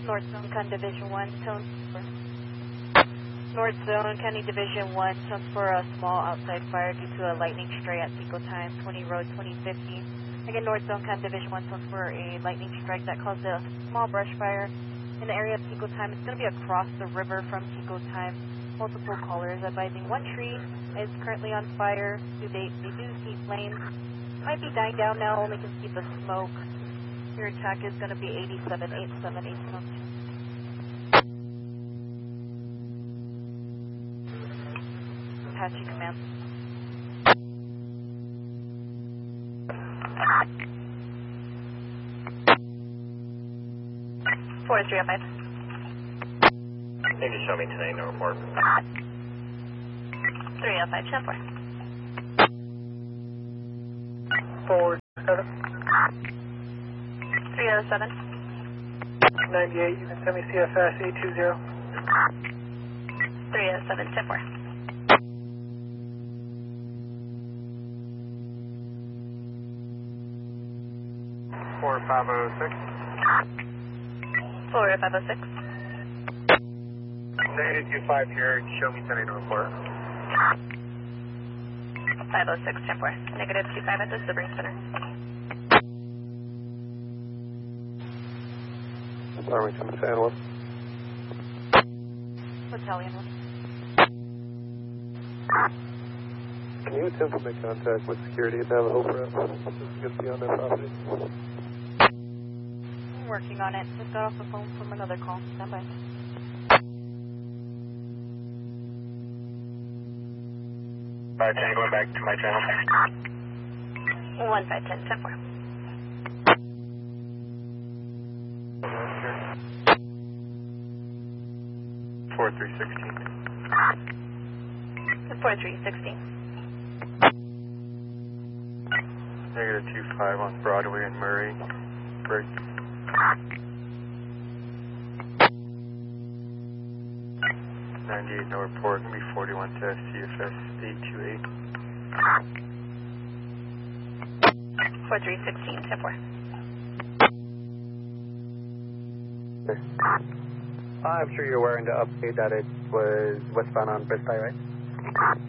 North Zone, County Division 1, Tone 4. North Zone, County Division 1, Tone for a small outside fire due to a lightning strike at Pico Time, 20 Road 2050. Again, North Zone, County Division 1, Tone for a lightning strike that caused a small brush fire in the area of Pico Time. It's going to be across the river from Pico Time. Multiple callers advising one tree is currently on fire. To date, they do see flames. Might be dying down now, only can see the smoke. Your attack is going to be 878782. Apache command. 4305. Need to show me today, no report. 305, 10 4. 47. 307. 98, you can send me CFS 820. 307, 10 4. 4506. 4506. Negative 25 here, show me today, no report. 506, 10 4. Negative 25 at the Sebring Center. Arlington, San Juan. Battalion 1. Can you attempt to make contact with security at Navajo Press? Just beyond their property. I'm working on it. Just got off the phone from another call. Stand by. Alright, going back to my channel. 1510, 10 4. 4316. 4316. Negative 25 on Broadway and Murray. Break. 98, no report. Gonna be 41 to CFS 828. 4316, 10 4. I'm sure you're aware in the update that it was westbound on Bristol, right?